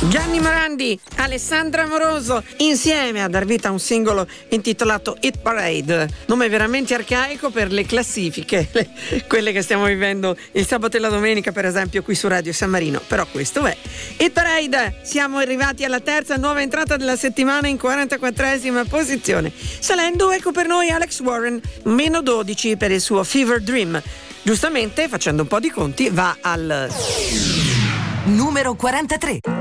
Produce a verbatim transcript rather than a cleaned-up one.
Gianni Morandi, Alessandra Amoroso, insieme a dar vita a un singolo intitolato Hit Parade, nome veramente arcaico per le classifiche, le, quelle che stiamo vivendo il sabato e la domenica, per esempio qui su Radio San Marino, però questo è Hit Parade. Siamo arrivati alla terza nuova entrata della settimana in quarantaquattresima posizione, salendo ecco per noi Alex Warren, meno dodici per il suo Fever Dream. Giustamente, facendo un po' di conti, va al numero quarantatré.